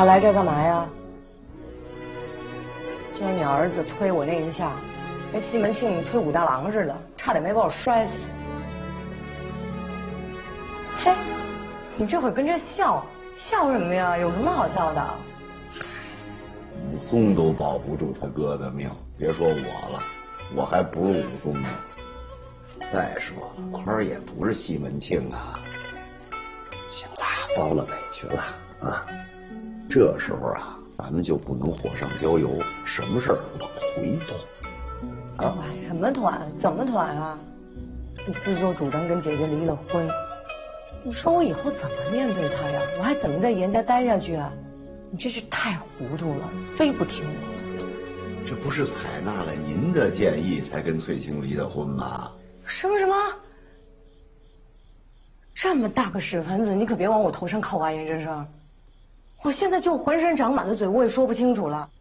他来这干嘛呀？今儿你儿子推我那一下，跟西门庆推武大郎似的，差点没把我摔死。嘿，你这会跟着笑，笑什么呀？有什么好笑的？ 武松都保不住他哥的命，别说我了，我还不如武松呢。再说了，宽儿也不是西门庆啊。行了，包了委屈了啊。这时候啊，咱们就不能火上浇油，什么事儿往回拖。啊， 团什么团？怎么团啊？你自作主张跟姐姐离了婚，你说我以后怎么面对她呀？我还怎么在严家待下去啊？你真是太糊涂了，非不听我。 这不是采纳了您的建议才跟翠青离的婚吗？ 什么什么？这么大个屎盆子，你可别往我头上扣啊，严先生！我现在就浑身长满了嘴，我也说不清楚了。